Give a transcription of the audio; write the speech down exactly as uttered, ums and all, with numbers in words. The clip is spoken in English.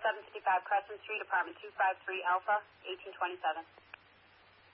seven fifty-five Crescent Street, apartment two five three Alpha, eighteen twenty-seven.